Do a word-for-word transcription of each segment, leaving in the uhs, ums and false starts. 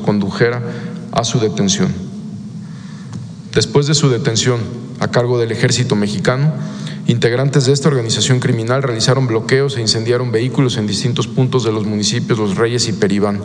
condujera a su detención. Después de su detención a cargo del ejército mexicano, integrantes de esta organización criminal realizaron bloqueos e incendiaron vehículos en distintos puntos de los municipios Los Reyes y Peribán.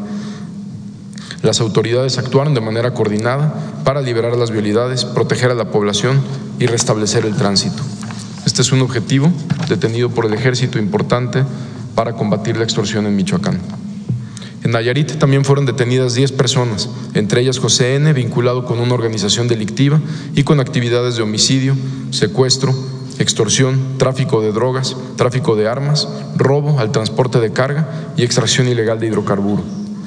Las autoridades actuaron de manera coordinada para liberar las vialidades, proteger a la población y restablecer el tránsito. Este es un objetivo detenido por el ejército importante para combatir la extorsión en Michoacán. En Nayarit también fueron detenidas diez personas, entre ellas José N., vinculado con una organización delictiva y con actividades de homicidio, secuestro, extorsión, tráfico de drogas, tráfico de armas, robo al transporte de carga y extracción ilegal de hidrocarburo.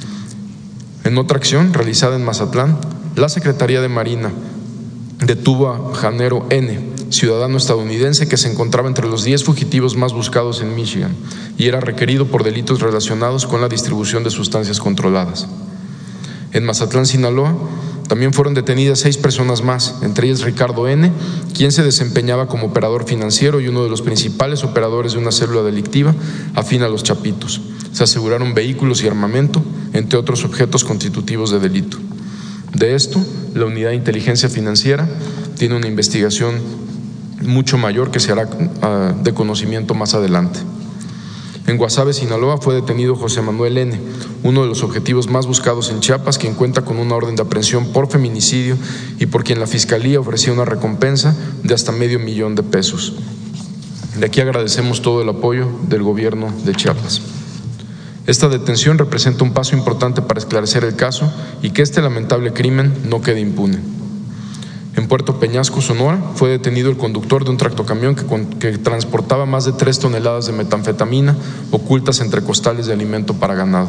En otra acción realizada en Mazatlán, la Secretaría de Marina detuvo a Janero N., ciudadano estadounidense que se encontraba entre los diez fugitivos más buscados en Michigan y era requerido por delitos relacionados con la distribución de sustancias controladas. En Mazatlán, Sinaloa, también fueron detenidas seis personas más, entre ellas Ricardo N., quien se desempeñaba como operador financiero y uno de los principales operadores de una célula delictiva afín a los Chapitos. Se aseguraron vehículos y armamento, entre otros objetos constitutivos de delito. De esto, la Unidad de Inteligencia Financiera tiene una investigación mucho mayor que se hará uh, de conocimiento más adelante. En Guasave, Sinaloa, fue detenido José Manuel N., uno de los objetivos más buscados en Chiapas, quien cuenta con una orden de aprehensión por feminicidio y por quien la Fiscalía ofrecía una recompensa de hasta medio millón de pesos. De aquí agradecemos todo el apoyo del gobierno de Chiapas. Esta detención representa un paso importante para esclarecer el caso y que este lamentable crimen no quede impune. En Puerto Peñasco, Sonora, fue detenido el conductor de un tractocamión que, que transportaba más de tres toneladas de metanfetamina ocultas entre costales de alimento para ganado.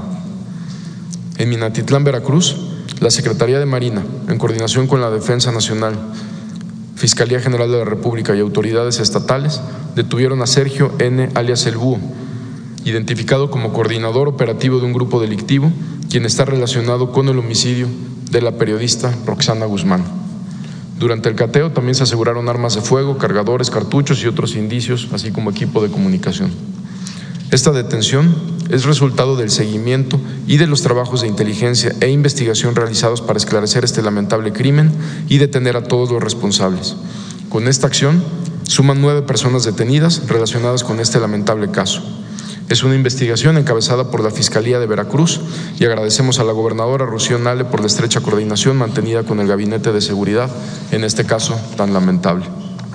En Minatitlán, Veracruz, la Secretaría de Marina, en coordinación con la Defensa Nacional, Fiscalía General de la República y autoridades estatales, detuvieron a Sergio N., alias El Búho, identificado como coordinador operativo de un grupo delictivo, quien está relacionado con el homicidio de la periodista Roxana Guzmán. Durante el cateo también se aseguraron armas de fuego, cargadores, cartuchos y otros indicios, así como equipo de comunicación. Esta detención es resultado del seguimiento y de los trabajos de inteligencia e investigación realizados para esclarecer este lamentable crimen y detener a todos los responsables. Con esta acción suman nueve personas detenidas relacionadas con este lamentable caso. Es una investigación encabezada por la Fiscalía de Veracruz y agradecemos a la gobernadora Rocío Nale por la estrecha coordinación mantenida con el Gabinete de Seguridad en este caso tan lamentable.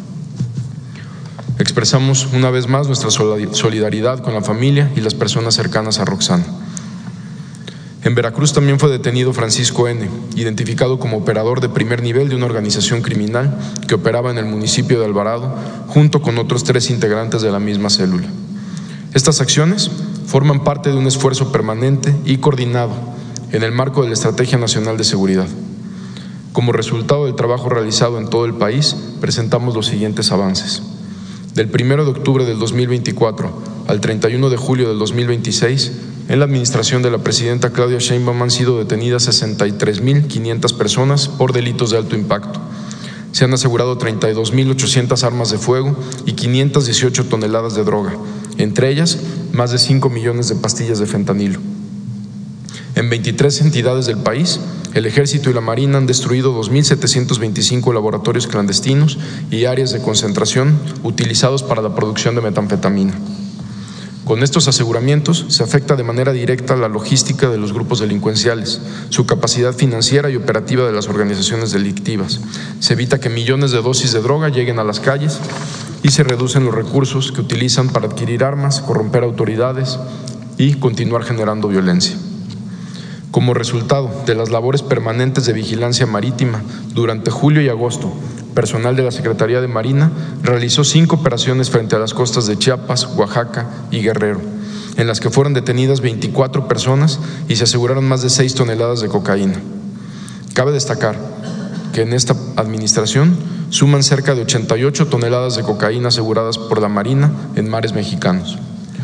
Expresamos una vez más nuestra solidaridad con la familia y las personas cercanas a Roxana. En Veracruz también fue detenido Francisco N., identificado como operador de primer nivel de una organización criminal que operaba en el municipio de Alvarado, junto con otros tres integrantes de la misma célula. Estas acciones forman parte de un esfuerzo permanente y coordinado en el marco de la Estrategia Nacional de Seguridad. Como resultado del trabajo realizado en todo el país, presentamos los siguientes avances. Del primero de octubre del dos mil veinticuatro al treinta y uno de julio del dos mil veintiséis, en la administración de la presidenta Claudia Sheinbaum han sido detenidas sesenta y tres mil quinientas personas por delitos de alto impacto. Se han asegurado treinta y dos mil ochocientas armas de fuego y quinientas dieciocho toneladas de droga, entre ellas más de cinco millones de pastillas de fentanilo. En veintitrés entidades del país, el Ejército y la Marina han destruido dos mil setecientos veinticinco laboratorios clandestinos y áreas de concentración utilizados para la producción de metanfetamina. Con estos aseguramientos se afecta de manera directa la logística de los grupos delincuenciales, su capacidad financiera y operativa de las organizaciones delictivas. Se evita que millones de dosis de droga lleguen a las calles y se reducen los recursos que utilizan para adquirir armas, corromper autoridades y continuar generando violencia. Como resultado de las labores permanentes de vigilancia marítima, durante julio y agosto, personal de la Secretaría de Marina realizó cinco operaciones frente a las costas de Chiapas, Oaxaca y Guerrero, en las que fueron detenidas veinticuatro personas y se aseguraron más de seis toneladas de cocaína. Cabe destacar que en esta administración suman cerca de ochenta y ocho toneladas de cocaína aseguradas por la Marina en mares mexicanos.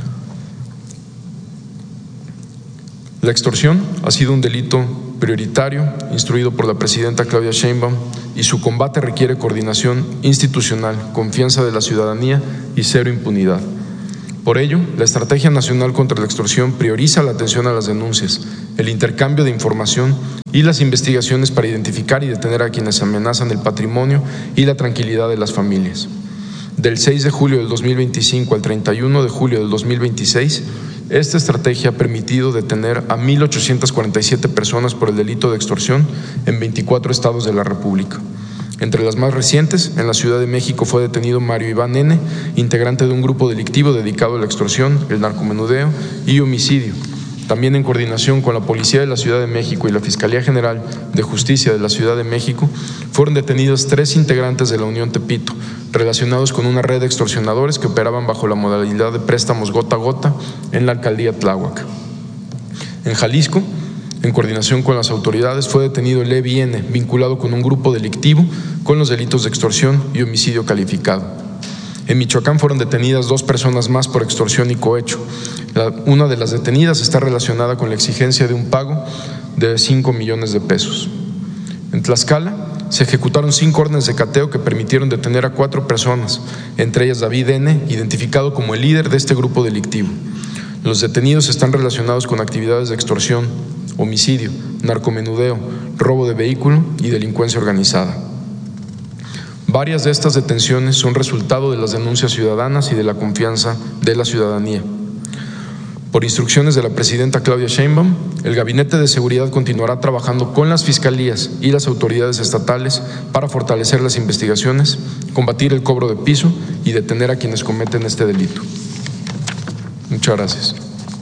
La extorsión ha sido un delito prioritario instruido por la presidenta Claudia Sheinbaum y su combate requiere coordinación institucional, confianza de la ciudadanía y cero impunidad. Por ello, la Estrategia Nacional contra la Extorsión prioriza la atención a las denuncias, el intercambio de información y las investigaciones para identificar y detener a quienes amenazan el patrimonio y la tranquilidad de las familias. Del seis de julio del dos mil veinticinco al treinta y uno de julio del dos mil veintiséis, esta estrategia ha permitido detener a mil ochocientas cuarenta y siete personas por el delito de extorsión en veinticuatro estados de la República. Entre las más recientes, en la Ciudad de México fue detenido Mario Iván N., integrante de un grupo delictivo dedicado a la extorsión, el narcomenudeo y homicidio. También en coordinación con la Policía de la Ciudad de México y la Fiscalía General de Justicia de la Ciudad de México, fueron detenidos tres integrantes de la Unión Tepito, relacionados con una red de extorsionadores que operaban bajo la modalidad de préstamos gota a gota en la alcaldía Tláhuac. En Jalisco, en coordinación con las autoridades, fue detenido Levi N., vinculado con un grupo delictivo con los delitos de extorsión y homicidio calificado. En Michoacán fueron detenidas dos personas más por extorsión y cohecho. La, una de las detenidas está relacionada con la exigencia de un pago de cinco millones de pesos. En Tlaxcala se ejecutaron cinco órdenes de cateo que permitieron detener a cuatro personas, entre ellas David N., identificado como el líder de este grupo delictivo. Los detenidos están relacionados con actividades de extorsión, homicidio, narcomenudeo, robo de vehículo y delincuencia organizada. Varias de estas detenciones son resultado de las denuncias ciudadanas y de la confianza de la ciudadanía. Por instrucciones de la presidenta Claudia Sheinbaum, el Gabinete de Seguridad continuará trabajando con las fiscalías y las autoridades estatales para fortalecer las investigaciones, combatir el cobro de piso y detener a quienes cometen este delito. Muchas gracias.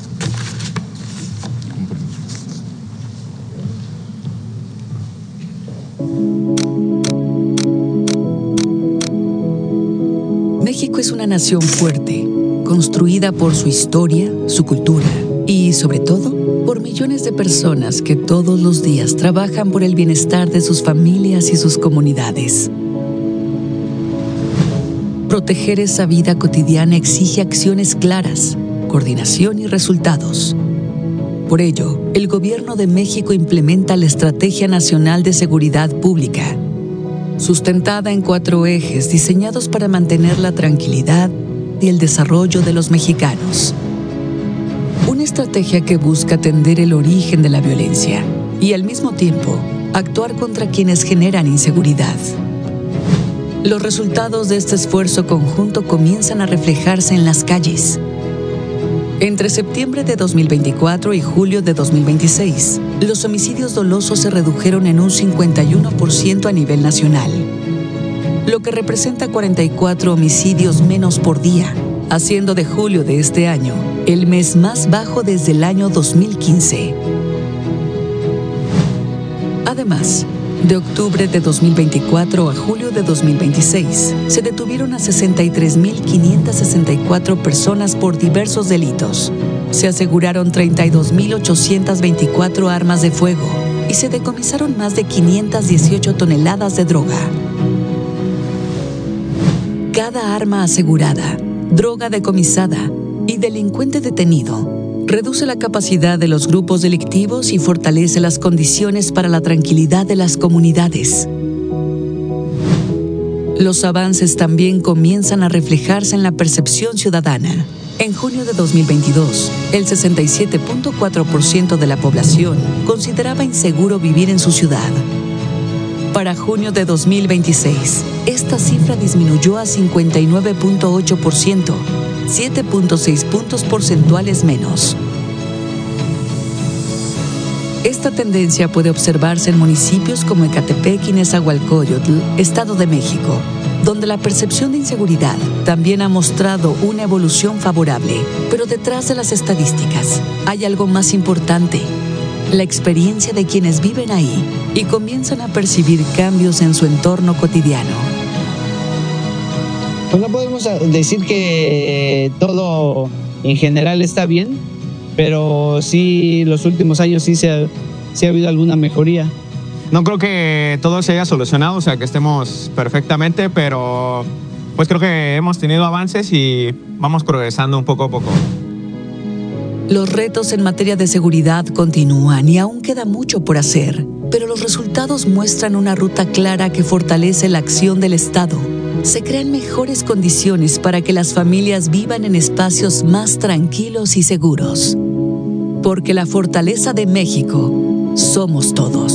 México es una nación fuerte, construida por su historia, su cultura y, sobre todo, por millones de personas que todos los días trabajan por el bienestar de sus familias y sus comunidades. Proteger esa vida cotidiana exige acciones claras, coordinación y resultados. Por ello, el Gobierno de México implementa la Estrategia Nacional de Seguridad Pública, sustentada en cuatro ejes diseñados para mantener la tranquilidad y el desarrollo de los mexicanos. Una estrategia que busca atender el origen de la violencia y, al mismo tiempo, actuar contra quienes generan inseguridad. Los resultados de este esfuerzo conjunto comienzan a reflejarse en las calles. Entre septiembre de dos mil veinticuatro y julio de dos mil veintiséis, los homicidios dolosos se redujeron en un cincuenta y uno por ciento a nivel nacional, lo que representa cuarenta y cuatro homicidios menos por día, haciendo de julio de este año el mes más bajo desde el año dos mil quince. Además, de octubre de dos mil veinticuatro a julio de dos mil veintiséis, se detuvieron a sesenta y tres mil quinientas sesenta y cuatro personas por diversos delitos. Se aseguraron treinta y dos mil ochocientas veinticuatro armas de fuego y se decomisaron más de quinientas dieciocho toneladas de droga. Cada arma asegurada, droga decomisada y delincuente detenido reduce la capacidad de los grupos delictivos y fortalece las condiciones para la tranquilidad de las comunidades. Los avances también comienzan a reflejarse en la percepción ciudadana. En junio de dos mil veintidós, el sesenta y siete punto cuatro por ciento de la población consideraba inseguro vivir en su ciudad. Para junio de dos mil veintiséis, esta cifra disminuyó a cincuenta y nueve punto ocho por ciento, siete punto seis puntos porcentuales menos. Esta tendencia puede observarse en municipios como Ecatepec y Nezahualcóyotl, Estado de México, donde la percepción de inseguridad también ha mostrado una evolución favorable. Pero detrás de las estadísticas hay algo más importante: la experiencia de quienes viven ahí y comienzan a percibir cambios en su entorno cotidiano. Pues no podemos decir que todo en general está bien, pero sí los últimos años sí se ha, sí ha habido alguna mejoría. No creo que todo se haya solucionado, o sea, que estemos perfectamente, pero pues creo que hemos tenido avances y vamos progresando un poco a poco. Los retos en materia de seguridad continúan y aún queda mucho por hacer, pero los resultados muestran una ruta clara que fortalece la acción del Estado. Se crean mejores condiciones para que las familias vivan en espacios más tranquilos y seguros. Porque la fortaleza de México somos todos.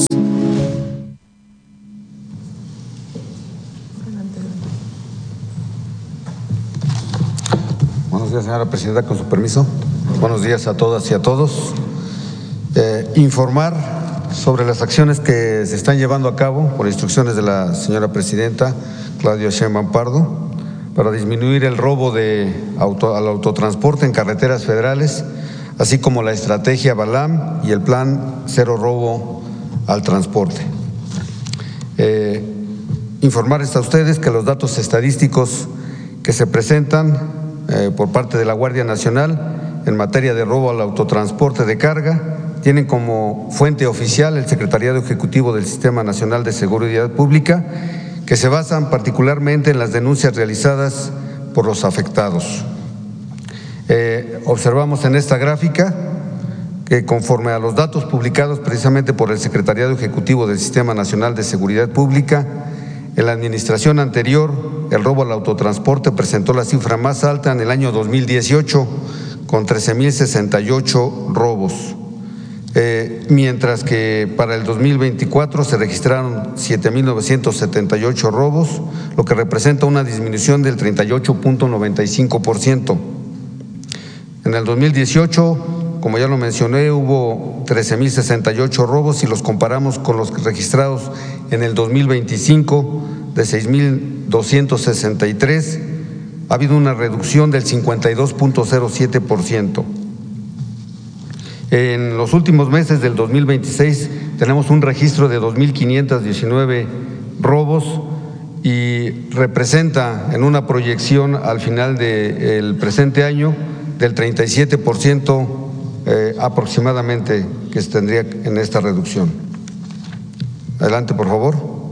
Buenos días, señora presidenta, con su permiso. Buenos días a todas y a todos. Eh, informar sobre las acciones que se están llevando a cabo por instrucciones de la señora presidenta Claudia Sheinbaum Pardo para disminuir el robo de auto, al autotransporte en carreteras federales, así como la estrategia Balam y el plan Cero Robo al Transporte. Eh, informarles a ustedes que los datos estadísticos que se presentan eh, por parte de la Guardia Nacional en materia de robo al autotransporte de carga tienen como fuente oficial el Secretariado Ejecutivo del Sistema Nacional de Seguridad Pública, que se basan particularmente en las denuncias realizadas por los afectados. Eh, observamos en esta gráfica que conforme a los datos publicados precisamente por el Secretariado Ejecutivo del Sistema Nacional de Seguridad Pública, en la administración anterior el robo al autotransporte presentó la cifra más alta en el año dos mil dieciocho, con trece mil sesenta y ocho robos. Eh, mientras que para el dos mil veinticuatro se registraron siete mil novecientos setenta y ocho robos, lo que representa una disminución del treinta y ocho punto noventa y cinco por ciento. En el dos mil dieciocho, como ya lo mencioné, hubo trece mil sesenta y ocho robos. Si los comparamos con los registrados en el dos mil veinticinco, de seis mil doscientos sesenta y tres, ha habido una reducción del cincuenta y dos punto cero siete por ciento. En los últimos meses del dos mil veintiséis tenemos un registro de dos mil quinientos diecinueve robos y representa en una proyección al final del presente año del treinta y siete por ciento eh, aproximadamente que se tendría en esta reducción. Adelante, por favor.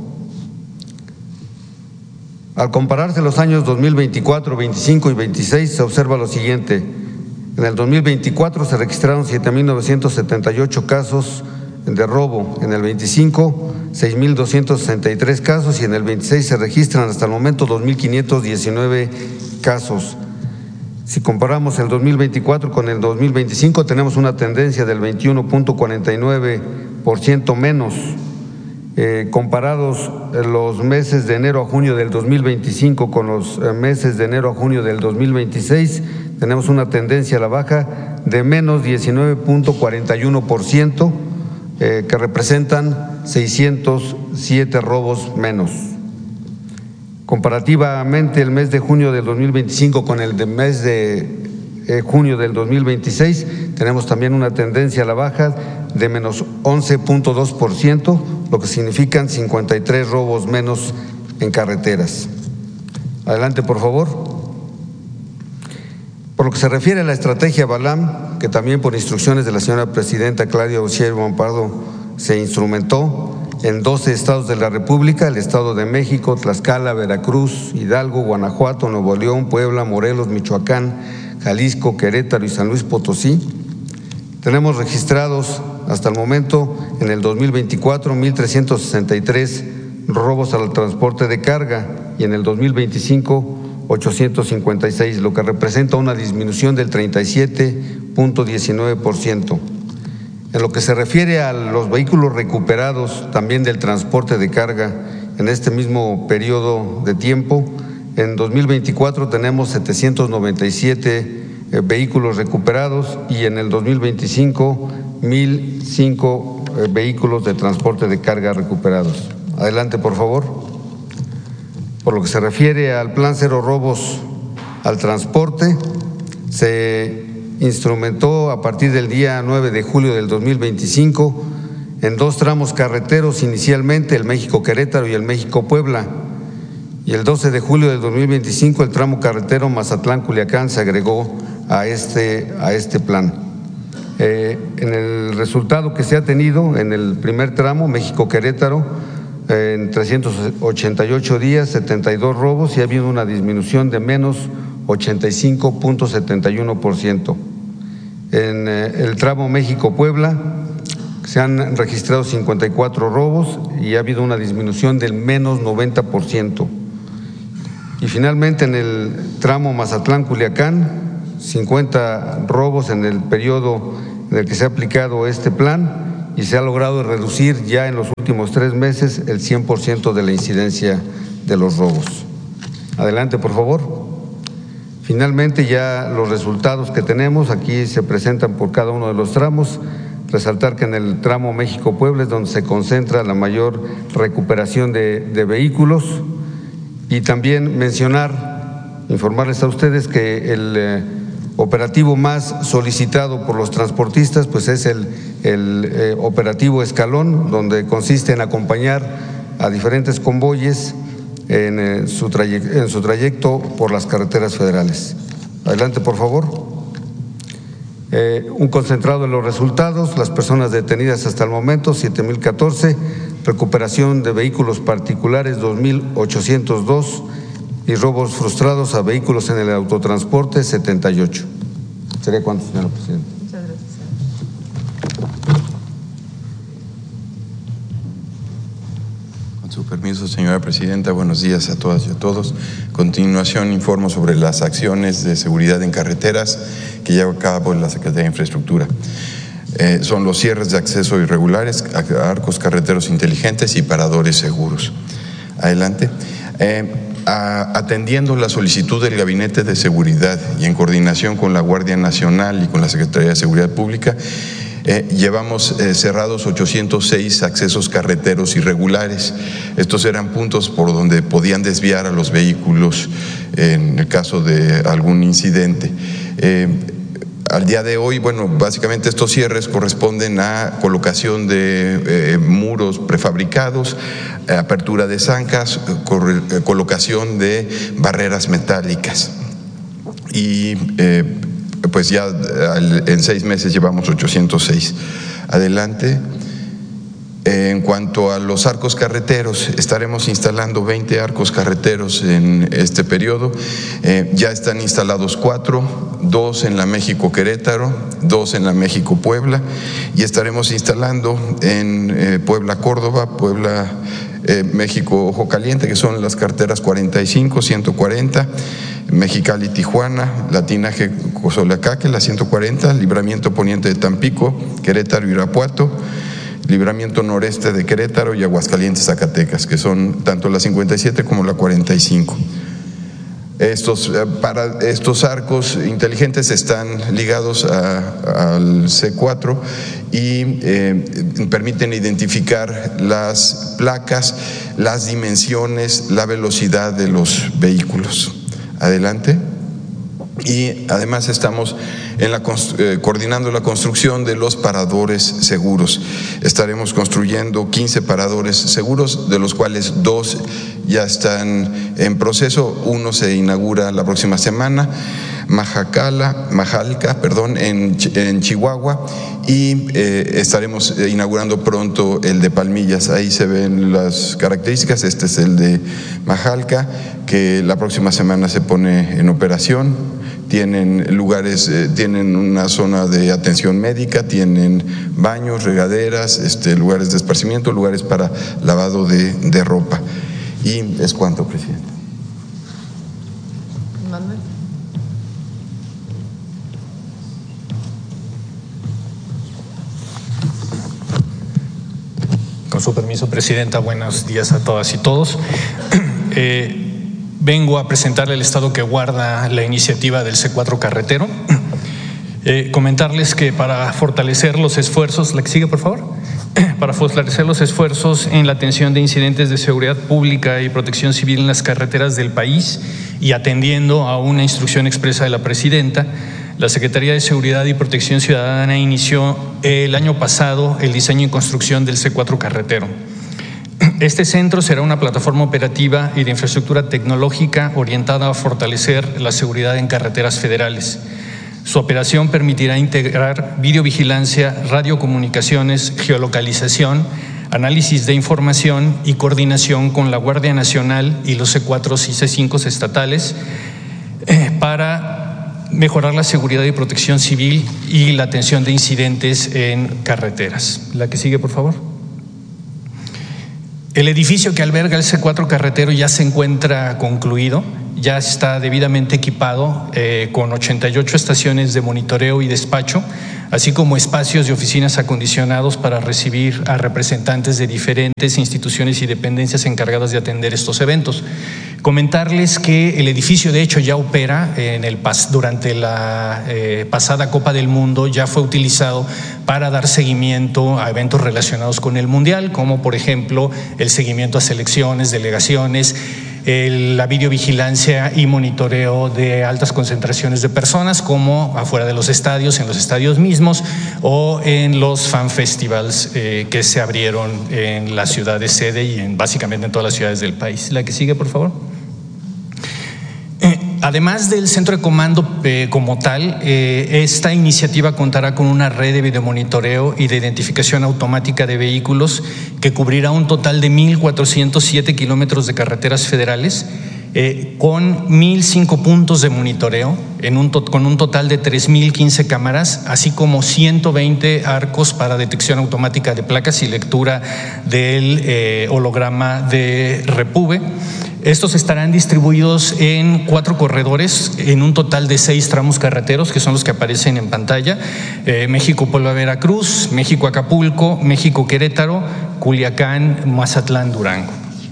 Al compararse los años dos mil veinticuatro, veinticinco y veintiséis se observa lo siguiente. En el dos mil veinticuatro se registraron siete mil novecientos setenta y ocho casos de robo, en el veinticinco seis mil doscientos sesenta y tres casos y en el veintiséis se registran hasta el momento dos mil quinientos diecinueve casos. Si comparamos el dos mil veinticuatro con el dos mil veinticinco tenemos una tendencia del veintiuno punto cuarenta y nueve por ciento menos. Eh, comparados los meses de enero a junio del dos mil veinticinco con los meses de enero a junio del dos mil veintiséis, tenemos una tendencia a la baja de menos diecinueve punto cuarenta y uno por ciento, eh, que representan seiscientos siete robos menos. Comparativamente, el mes de junio del dos mil veinticinco con el de mes de eh, junio del dos mil veintiséis, tenemos también una tendencia a la baja de menos once punto dos por ciento, lo que significan cincuenta y tres robos menos en carreteras. Adelante, por favor. Por lo que se refiere a la estrategia Balam, que también por instrucciones de la señora presidenta Claudia Sheinbaum Pardo se instrumentó en doce estados de la República: el Estado de México, Tlaxcala, Veracruz, Hidalgo, Guanajuato, Nuevo León, Puebla, Morelos, Michoacán, Jalisco, Querétaro y San Luis Potosí. Tenemos registrados hasta el momento en el dos mil veinticuatro mil trescientos sesenta y tres robos al transporte de carga y en el dos mil veinticinco ochocientos cincuenta y seis, lo que representa una disminución del treinta y siete punto diecinueve por ciento. En lo que se refiere a los vehículos recuperados también del transporte de carga en este mismo periodo de tiempo, en dos mil veinticuatro tenemos setecientos noventa y siete eh, vehículos recuperados y en el dos mil veinticinco mil cinco eh, vehículos de transporte de carga recuperados. Adelante, por favor. Por lo que se refiere al plan Cero Robos al Transporte, se instrumentó a partir del día nueve de julio del dos mil veinticinco en dos tramos carreteros inicialmente, el México-Querétaro y el México-Puebla, y el doce de julio del dos mil veinticinco el tramo carretero Mazatlán-Culiacán se agregó a este, a este plan. Eh, en el resultado que se ha tenido en el primer tramo, México-Querétaro, en trescientos ochenta y ocho días, setenta y dos robos y ha habido una disminución de menos ochenta y cinco punto setenta y uno por ciento. En el tramo México-Puebla se han registrado cincuenta y cuatro robos y ha habido una disminución del menos noventa por ciento. Y finalmente en el tramo Mazatlán-Culiacán, cincuenta robos en el periodo, en en el que se ha aplicado este plan y se ha logrado reducir ya en los últimos tres meses el cien por ciento de la incidencia de los robos. Adelante, por favor. Finalmente, ya los resultados que tenemos aquí se presentan por cada uno de los tramos. Resaltar que en el tramo México-Puebla es donde se concentra la mayor recuperación de, de vehículos, y también mencionar, informarles a ustedes que el eh, operativo más solicitado por los transportistas pues es el, el eh, operativo Escalón, donde consiste en acompañar a diferentes convoyes en, eh, su trayecto, en su trayecto por las carreteras federales. Adelante, por favor. Eh, un concentrado de los resultados: las personas detenidas hasta el momento, siete mil catorce, recuperación de vehículos particulares, dos mil ochocientos dos, y robos frustrados a vehículos en el autotransporte, setenta y ocho. ¿Sería cuánto, señora presidenta? Muchas gracias. Con su permiso, señora presidenta, buenos días a todas y a todos. A continuación, informo sobre las acciones de seguridad en carreteras que lleva a cabo la Secretaría de Infraestructura. Eh, son los cierres de acceso irregulares, arcos carreteros inteligentes y paradores seguros. Adelante. Eh, a, atendiendo la solicitud del Gabinete de Seguridad y en coordinación con la Guardia Nacional y con la Secretaría de Seguridad Pública, Eh, llevamos eh, cerrados ochocientos seis accesos carreteros irregulares. Estos eran puntos por donde podían desviar a los vehículos en el caso de algún incidente. Eh, al día de hoy, bueno, básicamente estos cierres corresponden a colocación de eh, muros prefabricados, eh, apertura de zancas, eh, colocación de barreras metálicas. Y eh, pues ya en seis meses llevamos ochocientos seis. Adelante. En cuanto a los arcos carreteros, estaremos instalando veinte arcos carreteros en este periodo. Eh, ya están instalados cuatro, dos en la México-Querétaro, dos en la México-Puebla, y estaremos instalando en eh, Puebla-Córdoba, Puebla eh, México-Ojo Caliente, que son las carreteras cuarenta y cinco, ciento cuarenta, Mexicali-Tijuana, Latinaje-Cozoleacaque, la ciento cuarenta, Libramiento Poniente de Tampico, Querétaro-Irapuato, Libramiento Noreste de Querétaro y Aguascalientes-Zacatecas, que son tanto la cincuenta y siete como la cuarenta y cinco. Estos, para estos arcos inteligentes están ligados a, al C cuatro y eh, permiten identificar las placas, las dimensiones, la velocidad de los vehículos. Adelante. Y además estamos en la, eh, coordinando la construcción de los paradores seguros. Estaremos construyendo quince paradores seguros, de los cuales dos ya están en proceso. Uno se inaugura la próxima semana, Majacala, Majalca, perdón, en, en Chihuahua, y eh, estaremos inaugurando pronto el de Palmillas. Ahí se ven las características. Este es el de Majalca, que la próxima semana se pone en operación. Tienen lugares, eh, tienen una zona de atención médica, tienen baños, regaderas, este, lugares de esparcimiento, lugares para lavado de, de ropa. Y es cuanto, presidente. Manuel. Con su permiso, presidenta, buenos días a todas y todos. Eh, vengo a presentarle el estado que guarda la iniciativa del C cuatro carretero. Eh, comentarles que para fortalecer los esfuerzos, ¿la que sigue, por favor? Para fortalecer los esfuerzos en la atención de incidentes de seguridad pública y protección civil en las carreteras del país y atendiendo a una instrucción expresa de la presidenta, la Secretaría de Seguridad y Protección Ciudadana inició el año pasado el diseño y construcción del C cuatro carretero. Este centro será una plataforma operativa y de infraestructura tecnológica orientada a fortalecer la seguridad en carreteras federales. Su operación permitirá integrar videovigilancia, radiocomunicaciones, geolocalización, análisis de información y coordinación con la Guardia Nacional y los C cuatro y C cinco estatales eh, para mejorar la seguridad y protección civil y la atención de incidentes en carreteras. La que sigue, por favor. El edificio que alberga el C cuatro carretero ya se encuentra concluido. ya está debidamente equipado eh, con ochenta y ocho estaciones de monitoreo y despacho, así como espacios de oficinas acondicionados para recibir a representantes de diferentes instituciones y dependencias encargadas de atender estos eventos. Comentarles que el edificio de hecho ya opera en el pas durante la eh, pasada Copa del Mundo, ya fue utilizado para dar seguimiento a eventos relacionados con el Mundial, como por ejemplo el seguimiento a selecciones, delegaciones, el, la videovigilancia y monitoreo de altas concentraciones de personas, como afuera de los estadios, en los estadios mismos o en los fan festivals eh, que se abrieron en la ciudad de sede y en, básicamente en todas las ciudades del país. La que sigue, por favor. Además del centro de comando eh, como tal, eh, esta iniciativa contará con una red de videomonitoreo y de identificación automática de vehículos que cubrirá un total de mil cuatrocientos siete kilómetros de carreteras federales, eh, con mil cinco puntos de monitoreo, en un con un total de tres mil quince cámaras, así como ciento veinte arcos para detección automática de placas y lectura del eh, holograma de Repube. Estos estarán distribuidos en cuatro corredores, en un total de seis tramos carreteros, que son los que aparecen en pantalla: eh, México-Puebla-Veracruz, México-Acapulco, México-Querétaro, Culiacán, Mazatlán-Durango.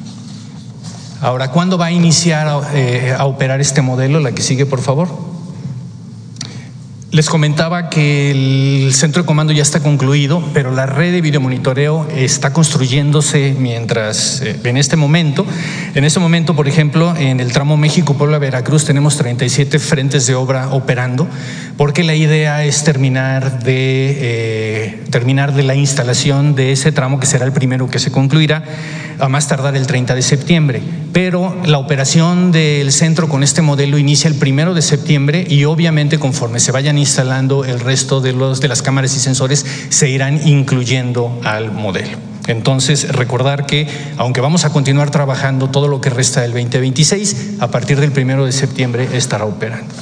Ahora, ¿cuándo va a iniciar a, eh, a operar este modelo? La que sigue, por favor. Les comentaba que el centro de comando ya está concluido, pero la red de videomonitoreo está construyéndose mientras, eh, en este momento. En este momento, por ejemplo, en el tramo México-Puebla-Veracruz tenemos treinta y siete frentes de obra operando, porque la idea es terminar de, eh, terminar de la instalación de ese tramo, que será el primero que se concluirá, a más tardar el treinta de septiembre. Pero la operación del centro con este modelo inicia el primero de septiembre y obviamente conforme se vayan instalando el resto de, los, de las cámaras y sensores se irán incluyendo al modelo. Entonces, recordar que aunque vamos a continuar trabajando todo lo que resta del veinte veintiséis, a partir del primero de septiembre estará operando.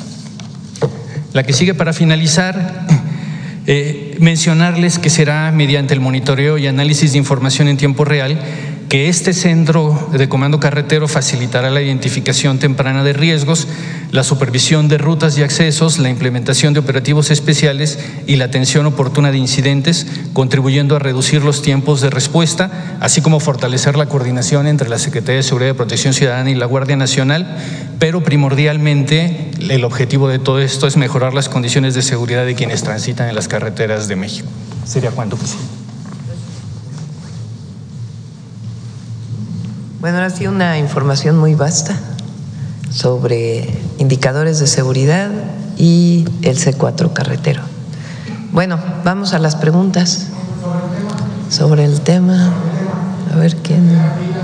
La que sigue, para finalizar, eh, mencionarles que será mediante el monitoreo y análisis de información en tiempo real que este centro de comando carretero facilitará la identificación temprana de riesgos, la supervisión de rutas y accesos, la implementación de operativos especiales y la atención oportuna de incidentes, contribuyendo a reducir los tiempos de respuesta, así como fortalecer la coordinación entre la Secretaría de Seguridad y Protección Ciudadana y la Guardia Nacional, pero primordialmente el objetivo de todo esto es mejorar las condiciones de seguridad de quienes transitan en las carreteras de México. ¿Sería cuánto, presidente? Bueno, ahora sí una información muy vasta sobre indicadores de seguridad y el C cuatro carretero. Bueno, vamos a las preguntas sobre el tema. A ver quién.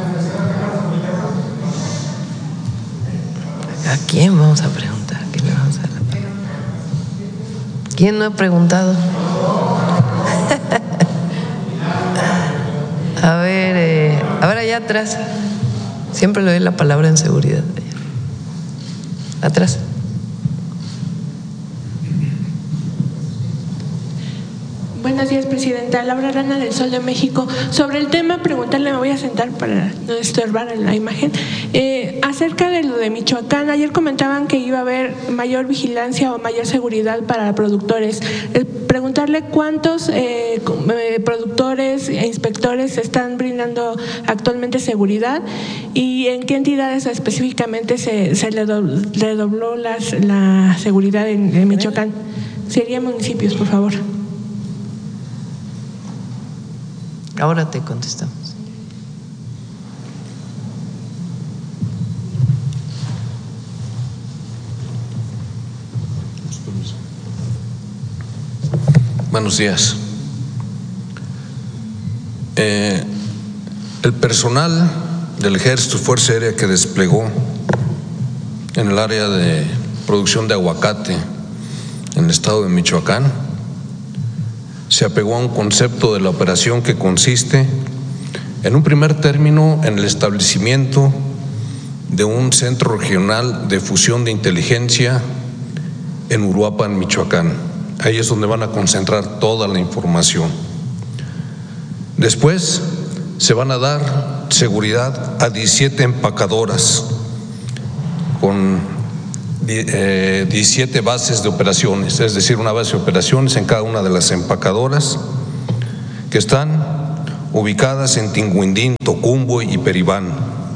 ¿A quién vamos a preguntar? ¿Quién, le vamos a... ¿Quién no ha preguntado? A ver, eh, a ver allá atrás. Siempre le doy la palabra en seguridad. Atrás. Buenos días, presidenta. Laura Rana, del Sol de México. Sobre el tema, preguntarle, me voy a sentar para no estorbar en la imagen. Eh, acerca de lo de Michoacán, ayer comentaban que iba a haber mayor vigilancia o mayor seguridad para productores. Eh, preguntarle cuántos eh, eh, productores e inspectores están brindando actualmente seguridad y en qué entidades específicamente se, se le redobló las, la seguridad en, en Michoacán. Serían municipios, por favor. Ahora te contestamos. Buenos días. Eh, el personal del Ejército y Fuerza Aérea que desplegó en el área de producción de aguacate en el estado de Michoacán se apegó a un concepto de la operación que consiste, en un primer término, en el establecimiento de un centro regional de fusión de inteligencia en Uruapan, Michoacán. Ahí es donde van a concentrar toda la información. Después se van a dar seguridad a diecisiete empacadoras con eh, diecisiete bases de operaciones, es decir, una base de operaciones en cada una de las empacadoras que están ubicadas en Tinguindín, Tocumbo y Peribán.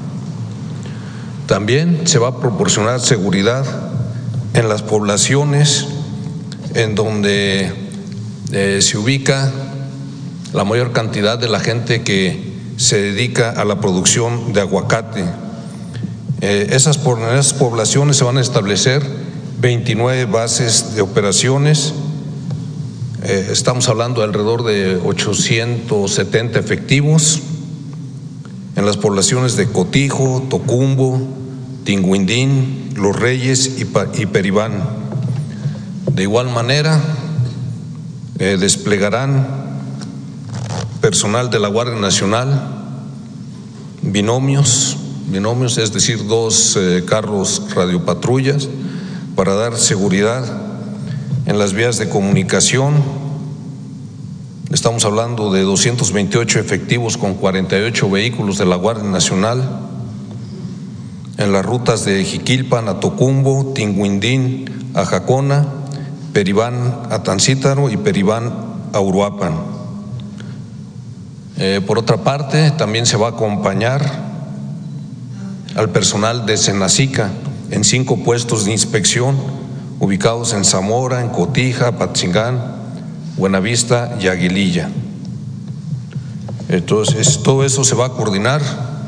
También se va a proporcionar seguridad en las poblaciones en donde eh, se ubica la mayor cantidad de la gente que se dedica a la producción de aguacate. Eh, esas, en esas poblaciones se van a establecer veintinueve bases de operaciones. Eh, estamos hablando de alrededor de ochocientos setenta efectivos en las poblaciones de Cotijo, Tocumbo, Tinguindín, Los Reyes y, y Peribán. De igual manera, eh, desplegarán personal de la Guardia Nacional, binomios, binomios, es decir, dos eh, carros radiopatrullas para dar seguridad en las vías de comunicación. Estamos hablando de doscientos veintiocho efectivos con cuarenta y ocho vehículos de la Guardia Nacional en las rutas de Jiquilpan a Tocumbo, Tinguindín a Jacona, Peribán a Tancítaro y Peribán a Uruapan. Eh, por otra parte, también se va a acompañar al personal de Senacica en cinco puestos de inspección ubicados en Zamora, en Cotija, Apatzingán, Buenavista y Aguililla. Entonces, todo eso se va a coordinar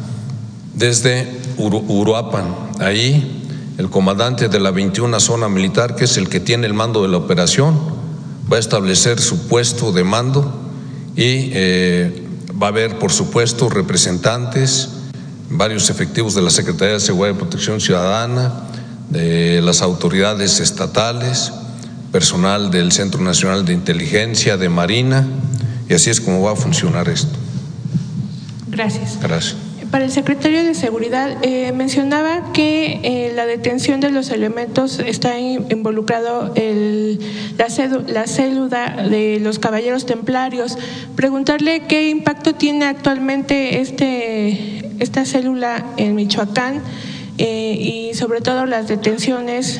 desde Uru- Uruapan. Ahí el comandante de la veintiuna Zona Militar, que es el que tiene el mando de la operación, va a establecer su puesto de mando y eh, va a haber, por supuesto, representantes, varios efectivos de la Secretaría de Seguridad y Protección Ciudadana, de las autoridades estatales, personal del Centro Nacional de Inteligencia, de Marina, y así es como va a funcionar esto. Gracias. Gracias. Para el secretario de Seguridad, eh, mencionaba que eh, la detención de los elementos está involucrado el, la, cédula, la célula de los Caballeros Templarios. Preguntarle qué impacto tiene actualmente este, esta célula en Michoacán eh, y sobre todo las detenciones,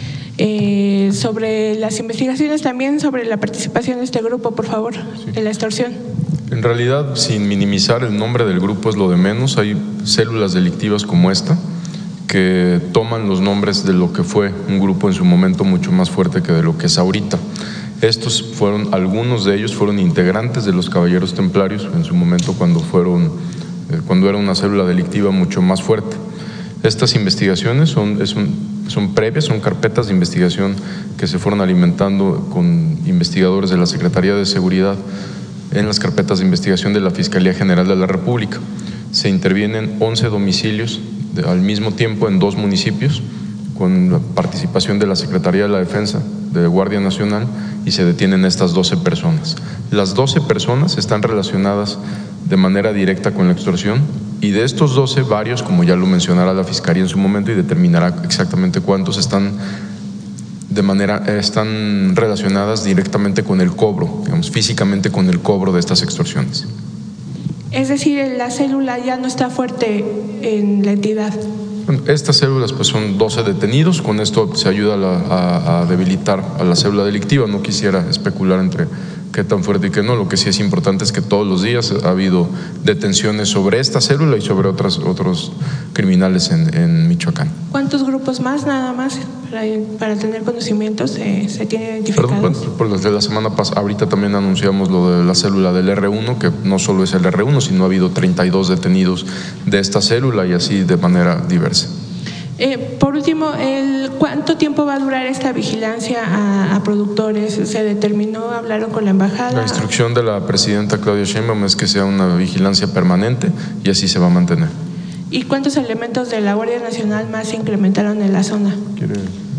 eh, sobre las investigaciones también sobre la participación de este grupo, por favor, sí. de la extorsión. En realidad, sin minimizar el nombre del grupo es lo de menos, hay células delictivas como esta que toman los nombres de lo que fue un grupo en su momento mucho más fuerte que de lo que es ahorita. Estos fueron, algunos de ellos fueron integrantes de los Caballeros Templarios en su momento cuando fueron, eh, cuando era una célula delictiva mucho más fuerte. Estas investigaciones son, es un, son previas, son carpetas de investigación que se fueron alimentando con investigadores de la Secretaría de Seguridad en las carpetas de investigación de la Fiscalía General de la República. Se intervienen once domicilios de, al mismo tiempo en dos municipios con la participación de la Secretaría de la Defensa, de Guardia Nacional, y se detienen estas doce personas. Las doce personas están relacionadas de manera directa con la extorsión y de estos doce, varios, como ya lo mencionará la Fiscalía en su momento y determinará exactamente cuántos están de manera, están relacionadas directamente con el cobro, digamos, físicamente con el cobro de estas extorsiones. Es decir, la célula ya no está fuerte en la entidad. Estas células pues son doce detenidos, con esto se ayuda a, la, a, a debilitar a la célula delictiva. No quisiera especular entre qué tan fuerte y qué no, lo que sí es importante es que todos los días ha habido detenciones sobre esta célula y sobre otras, otros criminales en, en Michoacán. ¿Cuántos grupos más nada más para, para tener conocimientos se, se tienen identificados? Perdón, por, por los de la semana pasada, ahorita también anunciamos lo de la célula del erre uno, que no solo es el erre uno, sino ha habido treinta y dos detenidos de esta célula y así de manera diversa. Eh, por último, el, ¿cuánto tiempo va a durar esta vigilancia a, a productores? ¿Se determinó? ¿Hablaron con la embajada? La instrucción de la presidenta Claudia Sheinbaum es que sea una vigilancia permanente y así se va a mantener. ¿Y cuántos elementos de la Guardia Nacional más se incrementaron en la zona? ¿Quiere?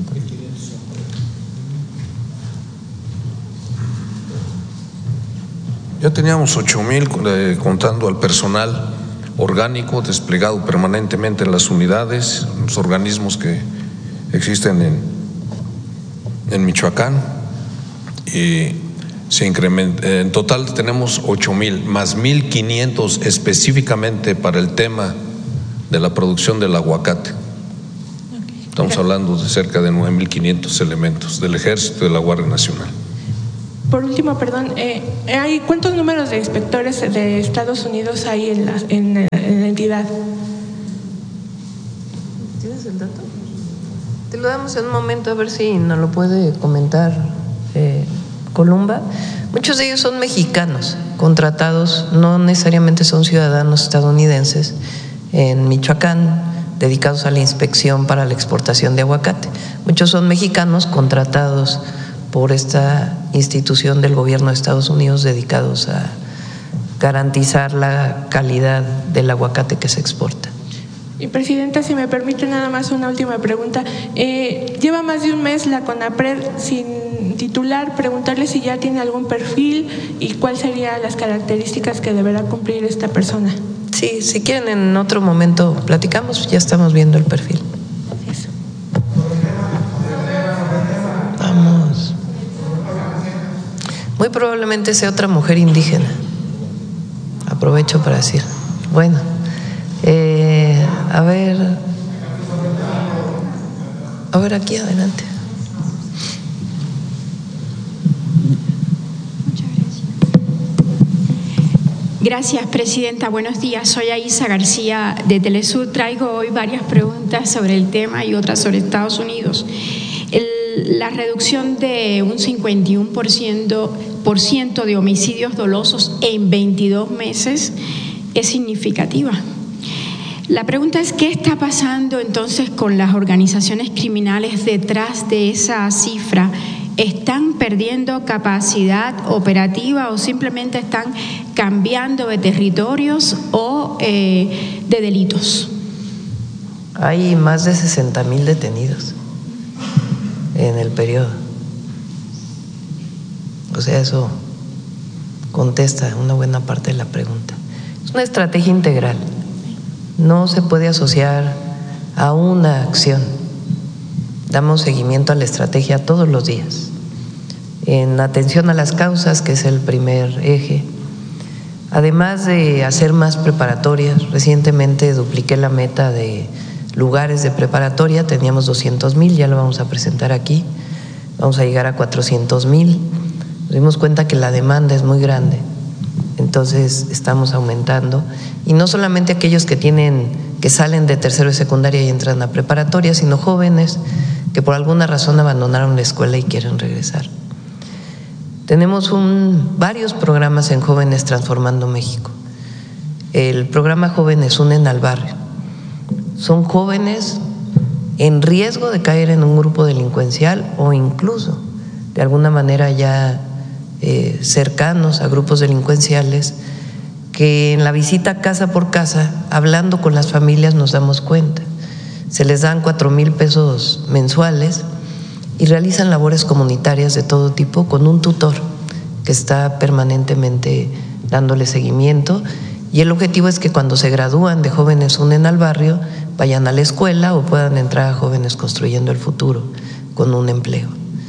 Ya teníamos ocho mil eh, contando al personal orgánico desplegado permanentemente en las unidades, en los organismos que existen en, en Michoacán, y se incrementa, en total tenemos ocho mil más mil quinientos específicamente para el tema de la producción del aguacate. Okay. Estamos hablando de cerca de nueve mil quinientos elementos del Ejército y de la Guardia Nacional. Por último, perdón, eh, ¿hay cuántos números de inspectores de Estados Unidos hay en la, en, en la entidad? ¿Tienes el dato? Te lo damos en un momento a ver si nos lo puede comentar eh, Columba. Muchos de ellos son mexicanos, contratados, no necesariamente son ciudadanos estadounidenses, en Michoacán, dedicados a la inspección para la exportación de aguacate. Muchos son mexicanos contratados por esta institución del gobierno de Estados Unidos, dedicados a garantizar la calidad del aguacate que se exporta. Y Presidenta, si me permite nada más una última pregunta. Eh, lleva más de un mes la CONAPRED sin titular, preguntarle si ya tiene algún perfil y cuáles serían las características que deberá cumplir esta persona. Sí, si quieren en otro momento platicamos, ya estamos viendo el perfil. Eso. Vamos. Muy probablemente sea otra mujer indígena. Aprovecho para decir. Bueno, eh, a ver, a ver aquí adelante. Gracias, Presidenta. Buenos días. Soy Aisa García de Telesur. Traigo hoy varias preguntas sobre el tema y otras sobre Estados Unidos. El, la reducción de un cincuenta y uno por ciento, por ciento de homicidios dolosos en veintidós meses es significativa. La pregunta es, ¿qué está pasando entonces con las organizaciones criminales detrás de esa cifra? ¿Están perdiendo capacidad operativa o simplemente están cambiando de territorios o eh, de delitos? Hay más de sesenta mil detenidos en el periodo. O sea, eso contesta una buena parte de la pregunta. Es una estrategia integral. No se puede asociar a una acción. Damos seguimiento a la estrategia todos los días. En atención a las causas, que es el primer eje. Además de hacer más preparatorias, recientemente dupliqué la meta de lugares de preparatoria, teníamos doscientos mil, ya lo vamos a presentar aquí, vamos a llegar a cuatrocientos mil. Nos dimos cuenta que la demanda es muy grande, entonces estamos aumentando. Y no solamente aquellos que tienen, que salen de tercero de secundaria y entran a preparatoria, sino jóvenes que por alguna razón abandonaron la escuela y quieren regresar. Tenemos un, varios programas en Jóvenes Transformando México. El programa Jóvenes Unen al Barrio. Son jóvenes en riesgo de caer en un grupo delincuencial o incluso de alguna manera ya eh, cercanos a grupos delincuenciales, que en la visita casa por casa, hablando con las familias, nos damos cuenta. Se les dan cuatro mil pesos mensuales y realizan labores comunitarias de todo tipo con un tutor que está permanentemente dándole seguimiento, y el objetivo es que cuando se gradúan de Jóvenes Unen al Barrio vayan a la escuela o puedan entrar a Jóvenes Construyendo el Futuro con un empleo.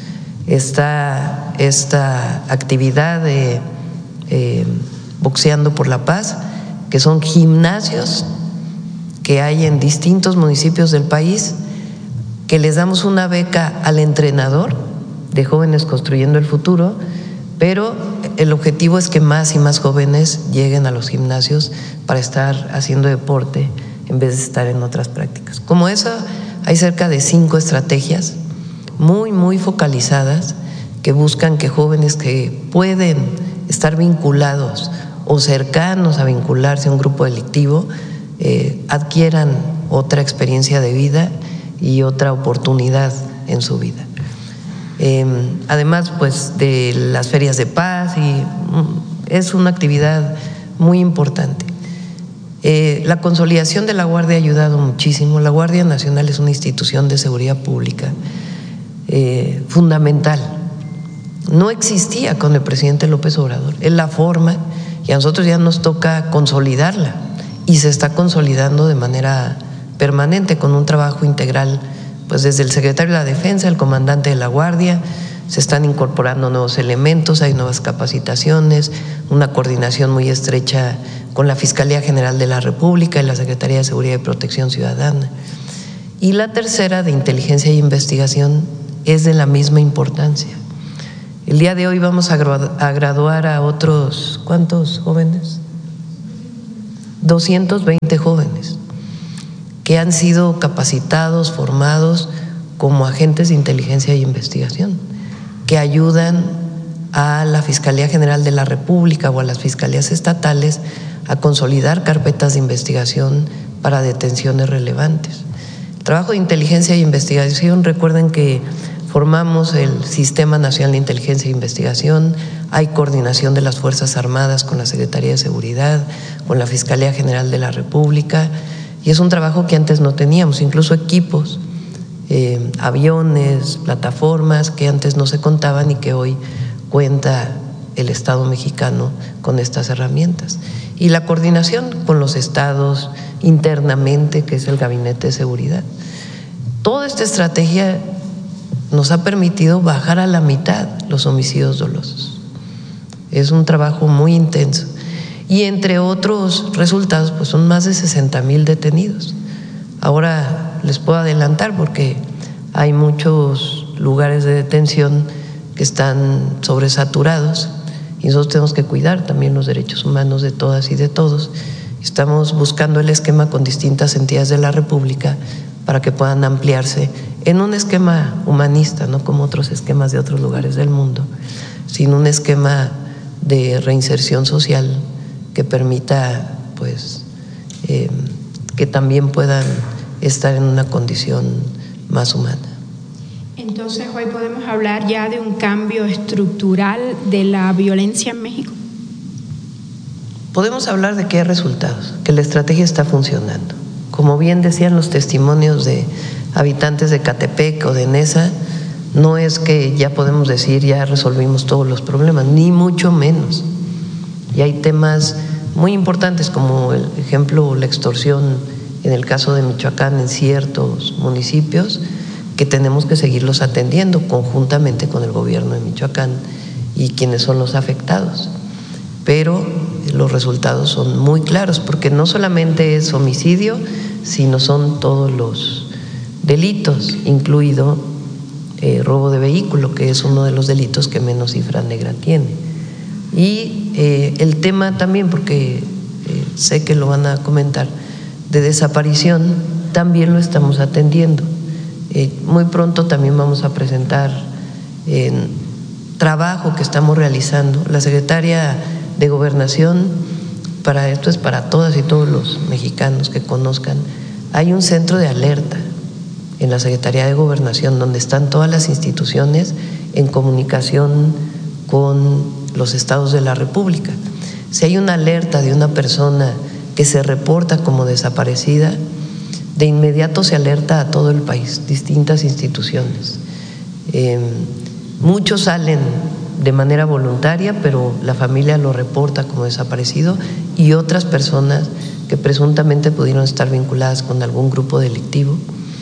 Esta, esta actividad de eh, Boxeando por la Paz, que son gimnasios que hay en distintos municipios del país, que les damos una beca al entrenador de Jóvenes Construyendo el Futuro, pero el objetivo es que más y más jóvenes lleguen a los gimnasios para estar haciendo deporte en vez de estar en otras prácticas. Como esa, hay cerca de cinco estrategias muy, muy focalizadas que buscan que jóvenes que pueden estar vinculados o cercanos a vincularse a un grupo delictivo eh, adquieran otra experiencia de vida y otra oportunidad en su vida. Eh, además, pues, de las ferias de paz, y es una actividad muy importante. Eh, la consolidación de la Guardia ha ayudado muchísimo. La Guardia Nacional es una institución de seguridad pública eh, fundamental. No existía con el presidente López Obrador. Es la forma, y a nosotros ya nos toca consolidarla, y se está consolidando de manera permanente con un trabajo integral, pues desde el secretario de la Defensa, el comandante de la Guardia, se están incorporando nuevos elementos, hay nuevas capacitaciones, una coordinación muy estrecha con la Fiscalía General de la República y la Secretaría de Seguridad y Protección Ciudadana. Y la tercera, de inteligencia y investigación, es de la misma importancia. El día de hoy vamos a graduar a otros, ¿cuántos jóvenes? doscientos veinte jóvenes que han sido capacitados, formados como agentes de inteligencia y investigación, que ayudan a la Fiscalía General de la República o a las fiscalías estatales a consolidar carpetas de investigación para detenciones relevantes. El trabajo de inteligencia y investigación, recuerden que formamos el Sistema Nacional de Inteligencia e Investigación, hay coordinación de las Fuerzas Armadas con la Secretaría de Seguridad, con la Fiscalía General de la República, y es un trabajo que antes no teníamos, incluso equipos, eh, aviones, plataformas que antes no se contaban y que hoy cuenta el Estado mexicano con estas herramientas. Y la coordinación con los estados internamente, que es el Gabinete de Seguridad. Toda esta estrategia nos ha permitido bajar a la mitad los homicidios dolosos. Es un trabajo muy intenso. Y entre otros resultados, pues son más de sesenta mil detenidos. Ahora les puedo adelantar porque hay muchos lugares de detención que están sobresaturados y nosotros tenemos que cuidar también los derechos humanos de todas y de todos. Estamos buscando el esquema con distintas entidades de la República para que puedan ampliarse en un esquema humanista, no como otros esquemas de otros lugares del mundo, sino un esquema de reinserción social que permita pues eh, que también puedan estar en una condición más humana. Entonces hoy podemos hablar ya de un cambio estructural de la violencia en México. Podemos hablar de que hay resultados, que la estrategia está funcionando. Como bien decían los testimonios de habitantes de Catepec o de Nesa, no es que ya podemos decir ya resolvimos todos los problemas, ni mucho menos. Y hay temas muy importantes como el ejemplo la extorsión en el caso de Michoacán en ciertos municipios que tenemos que seguirlos atendiendo conjuntamente con el gobierno de Michoacán y quienes son los afectados. Pero los resultados son muy claros porque no solamente es homicidio, sino son todos los delitos, incluido eh, robo de vehículo, que es uno de los delitos que menos cifra negra tiene. Y eh, el tema también, porque eh, sé que lo van a comentar, de desaparición, también lo estamos atendiendo. Eh, muy pronto también vamos a presentar en eh, trabajo que estamos realizando. La secretaria de Gobernación, para esto es para todas y todos los mexicanos que conozcan, hay un centro de alerta en la Secretaría de Gobernación donde están todas las instituciones en comunicación con los estados de la República. Si hay una alerta de una persona que se reporta como desaparecida, de inmediato se alerta a todo el país, distintas instituciones. Eh, muchos salen de manera voluntaria, pero la familia lo reporta como desaparecido y otras personas que presuntamente pudieron estar vinculadas con algún grupo delictivo.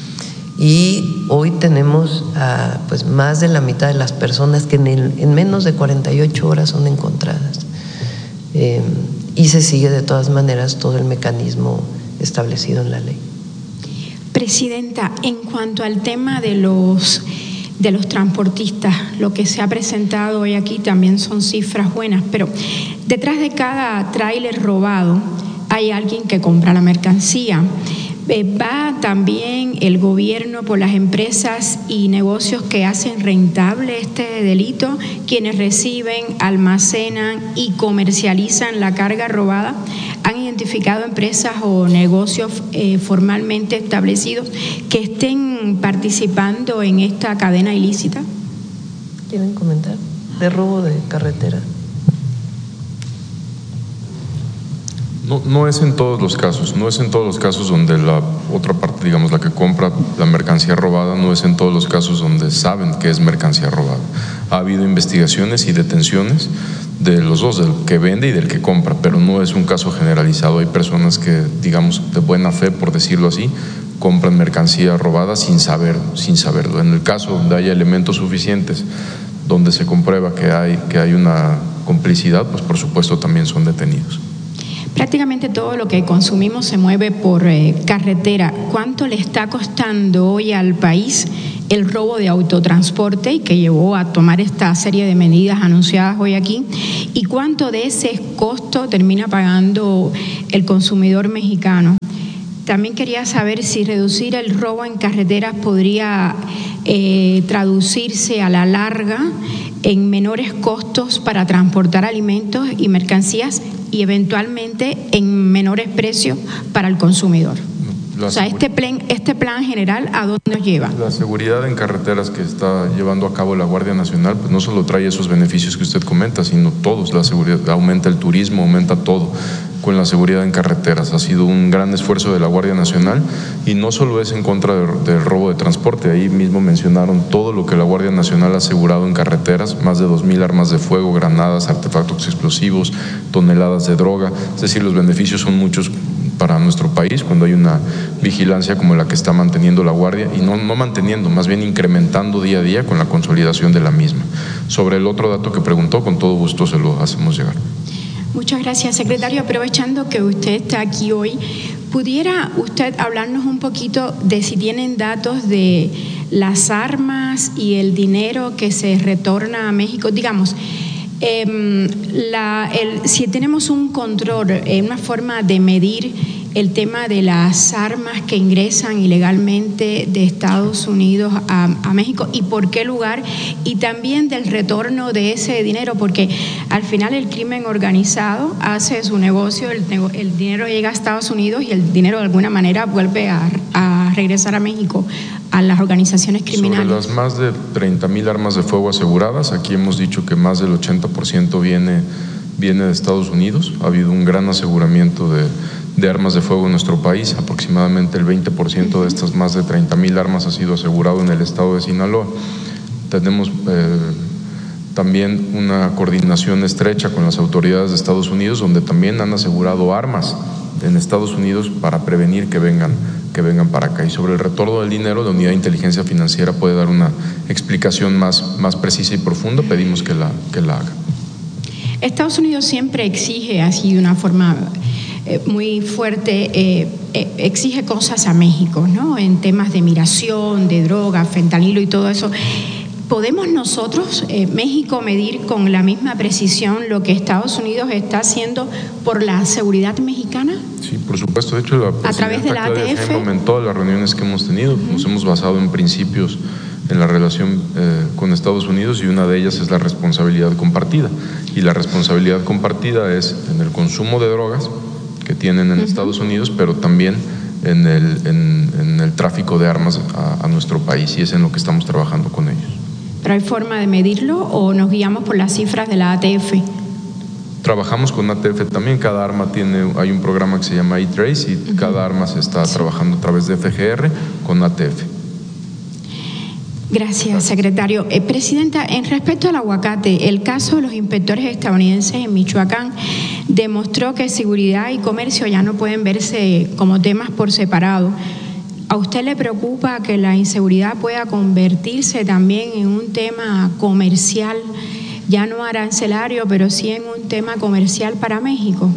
Y hoy tenemos a pues, más de la mitad de las personas que en, el, en menos de cuarenta y ocho horas son encontradas. Eh, y se sigue de todas maneras todo el mecanismo establecido en la ley. Presidenta, en cuanto al tema de los de los transportistas, lo que se ha presentado hoy aquí también son cifras buenas, pero detrás de cada tráiler robado hay alguien que compra la mercancía. ¿Va también el gobierno por las empresas y negocios que hacen rentable este delito, quienes reciben, almacenan y comercializan la carga robada? ¿Han identificado empresas o negocios eh, formalmente establecidos que estén participando en esta cadena ilícita? ¿Quieren comentar? De robo de carretera. No, no es en todos los casos, no es en todos los casos donde la otra parte, digamos, la que compra la mercancía robada, no es en todos los casos donde saben que es mercancía robada. Ha habido investigaciones y detenciones de los dos, del que vende y del que compra, pero no es un caso generalizado. Hay personas que, digamos, de buena fe, por decirlo así, compran mercancía robada sin saber, sin saberlo. En el caso donde haya elementos suficientes, donde se comprueba que hay, que hay una complicidad, pues por supuesto también son detenidos. Prácticamente todo lo que consumimos se mueve por eh, carretera. ¿Cuánto le está costando hoy al país el robo de autotransporte y que llevó a tomar esta serie de medidas anunciadas hoy aquí? ¿Y cuánto de ese costo termina pagando el consumidor mexicano? También quería saber si reducir el robo en carreteras podría eh, traducirse a la larga en menores costos para transportar alimentos y mercancías y eventualmente en menores precios para el consumidor. La o sea, este plan, este plan general, ¿a dónde nos lleva? La seguridad en carreteras que está llevando a cabo la Guardia Nacional, pues no solo trae esos beneficios que usted comenta, sino todos. La seguridad aumenta el turismo, aumenta todo con la seguridad en carreteras. Ha sido un gran esfuerzo de la Guardia Nacional y no solo es en contra de, del robo de transporte. Ahí mismo mencionaron todo lo que la Guardia Nacional ha asegurado en carreteras, más de dos mil armas de fuego, granadas, artefactos explosivos, toneladas de droga. Es decir, los beneficios son muchos para nuestro país cuando hay una vigilancia como la que está manteniendo la Guardia, y no, no manteniendo, más bien incrementando día a día con la consolidación de la misma. Sobre el otro dato que preguntó, con todo gusto se lo hacemos llegar. Muchas gracias, secretario. Aprovechando que usted está aquí hoy, ¿pudiera usted hablarnos un poquito de si tienen datos de las armas y el dinero que se retorna a México? Digamos, eh, la, el, si tenemos un control, eh, una forma de medir el tema de las armas que ingresan ilegalmente de Estados Unidos a, a México y por qué lugar, y también del retorno de ese dinero, porque al final el crimen organizado hace su negocio, el, el dinero llega a Estados Unidos y el dinero de alguna manera vuelve a, a regresar a México, a las organizaciones criminales. Sobre las más de treinta mil armas de fuego aseguradas, aquí hemos dicho que más del ochenta por ciento viene, viene de Estados Unidos. Ha habido un gran aseguramiento de de armas de fuego en nuestro país. Aproximadamente el veinte por ciento de estas más de treinta mil armas ha sido asegurado en el estado de Sinaloa. Tenemos eh, también una coordinación estrecha con las autoridades de Estados Unidos, donde también han asegurado armas en Estados Unidos para prevenir que vengan, que vengan para acá. Y sobre el retorno del dinero, la Unidad de Inteligencia Financiera puede dar una explicación más, más precisa y profunda. Pedimos que la, que la haga. Estados Unidos siempre exige así de una forma eh, muy fuerte, eh, eh, exige cosas a México, ¿no? En temas de migración, de droga, fentanilo y todo eso. ¿Podemos nosotros, eh, México, medir con la misma precisión lo que Estados Unidos está haciendo por la seguridad mexicana? Sí, por supuesto. De hecho, la a través de la A T F. En todas las reuniones que hemos tenido, uh-huh. nos hemos basado en principios en la relación eh, con Estados Unidos, y una de ellas es la responsabilidad compartida. Y la responsabilidad compartida es en el consumo de drogas que tienen en uh-huh. Estados Unidos, pero también en el, en, en el tráfico de armas a, a nuestro país, y es en lo que estamos trabajando con ellos. ¿Pero hay forma de medirlo o nos guiamos por las cifras de la A T F? Trabajamos con A T F también. Cada arma tiene, hay un programa que se llama E-Trace, y uh-huh. cada arma se está trabajando a través de F G R con A T F. Gracias, secretario. Eh, Presidenta, en respecto al aguacate, el caso de los inspectores estadounidenses en Michoacán demostró que seguridad y comercio ya no pueden verse como temas por separado. ¿A usted le preocupa que la inseguridad pueda convertirse también en un tema comercial, ya no arancelario, pero sí en un tema comercial para México?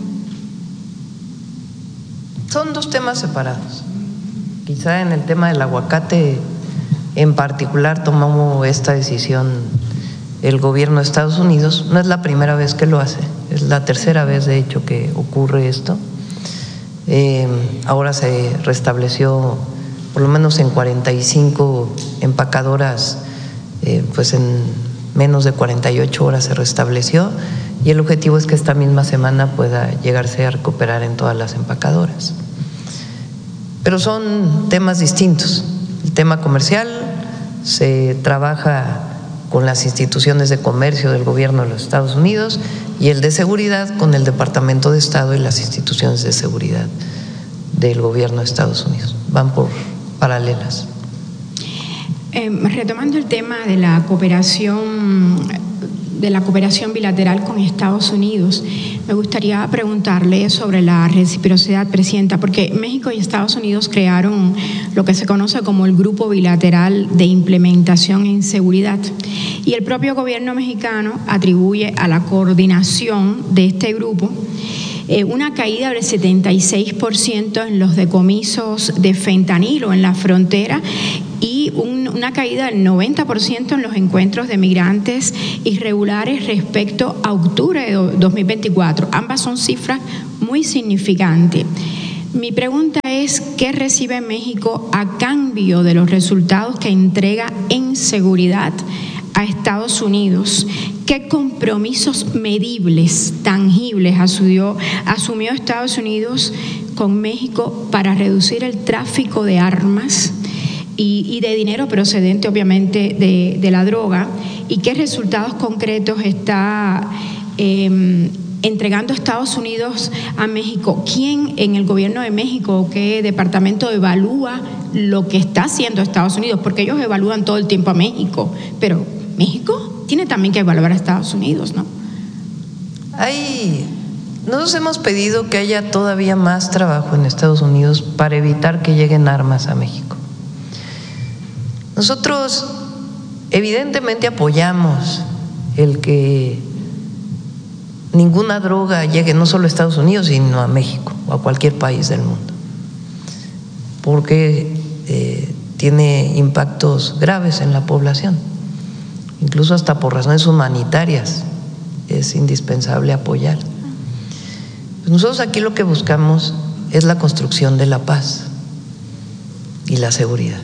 Son dos temas separados. Quizá en el tema del aguacate en particular tomamos esta decisión el gobierno de Estados Unidos. No es la primera vez que lo hace, es la tercera vez de hecho que ocurre esto. Eh, ahora se restableció por lo menos en cuarenta y cinco empacadoras, eh, pues en menos de cuarenta y ocho horas se restableció, y el objetivo es que esta misma semana pueda llegarse a recuperar en todas las empacadoras. Pero son temas distintos. El tema comercial se trabaja con las instituciones de comercio del gobierno de los Estados Unidos, y el de seguridad con el Departamento de Estado y las instituciones de seguridad del gobierno de Estados Unidos. Van por paralelas. Eh, retomando el tema de la cooperación, de la cooperación bilateral con Estados Unidos, me gustaría preguntarle sobre la reciprocidad, Presidenta, porque México y Estados Unidos crearon lo que se conoce como el Grupo Bilateral de Implementación en Seguridad, y el propio gobierno mexicano atribuye a la coordinación de este grupo eh, una caída del setenta y seis por ciento en los decomisos de fentanilo en la frontera y un, una caída del noventa por ciento en los encuentros de migrantes irregulares respecto a octubre de dos mil veinticuatro. Ambas son cifras muy significantes. Mi pregunta es, ¿qué recibe México a cambio de los resultados que entrega en seguridad a Estados Unidos? ¿Qué compromisos medibles, tangibles asumió, asumió Estados Unidos con México para reducir el tráfico de armas y, y de dinero procedente obviamente de, de la droga? ¿Y qué resultados concretos está eh, entregando Estados Unidos a México? ¿Quién en el gobierno de México, qué departamento evalúa lo que está haciendo Estados Unidos? Porque ellos evalúan todo el tiempo a México, pero México tiene también que evaluar a Estados Unidos, ¿no? Hay, nosotros hemos pedido que haya todavía más trabajo en Estados Unidos para evitar que lleguen armas a México. Nosotros evidentemente apoyamos el que ninguna droga llegue no solo a Estados Unidos, sino a México o a cualquier país del mundo, porque eh, tiene impactos graves en la población, incluso hasta por razones humanitarias es indispensable apoyar. Pues nosotros aquí lo que buscamos es la construcción de la paz y la seguridad,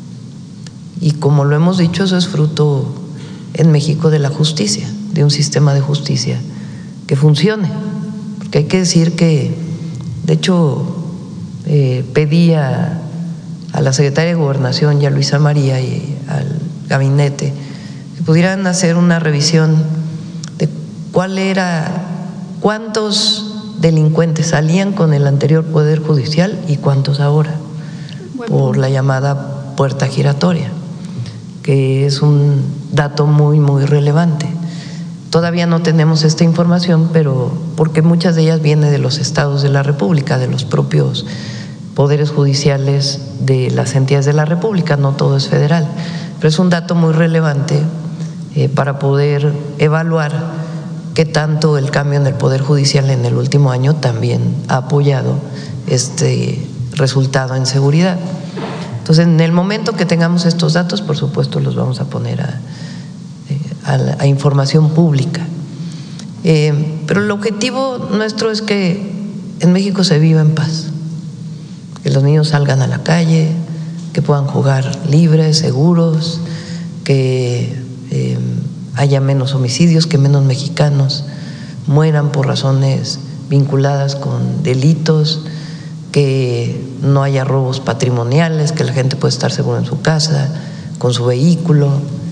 y como lo hemos dicho, eso es fruto en México de la justicia, de un sistema de justicia que funcione, porque hay que decir que, de hecho, eh, pedí a, a la secretaria de Gobernación y a Luisa María y al gabinete que pudieran hacer una revisión de cuál era, cuántos delincuentes salían con el anterior Poder Judicial y cuántos ahora, por la llamada puerta giratoria, que es un dato muy, muy relevante. Todavía no tenemos esta información, pero porque muchas de ellas vienen de los estados de la República, de los propios poderes judiciales de las entidades de la República, no todo es federal. Pero es un dato muy relevante eh, para poder evaluar qué tanto el cambio en el Poder Judicial en el último año también ha apoyado este resultado en seguridad. Entonces, en el momento que tengamos estos datos, por supuesto, los vamos a poner a A, la, a información pública. Eh, pero el objetivo nuestro es que en México se viva en paz, que los niños salgan a la calle, que puedan jugar libres, seguros, que eh, haya menos homicidios, que menos mexicanos mueran por razones vinculadas con delitos, que no haya robos patrimoniales, que la gente pueda estar segura en su casa, con su vehículo.